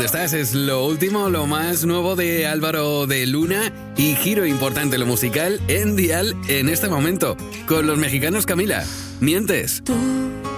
¿dónde estás? Es lo último, lo más nuevo de Álvaro de Luna y giro importante lo musical en Dial en este momento, con los mexicanos Camila. ¿Mientes? Tú